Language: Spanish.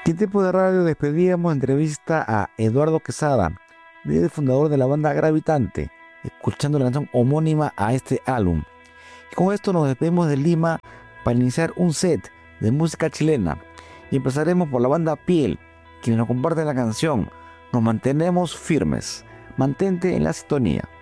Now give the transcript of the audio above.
Y en tiempo de radio despedíamos entrevista a Eduardo Quesada, líder fundador de la banda Gravitante, escuchando la canción homónima a este álbum. Y con esto nos despedimos de Lima para iniciar un set de música chilena. Y empezaremos por la banda Piel, quienes nos comparten la canción Nos mantenemos firmes. Mantente en la sintonía.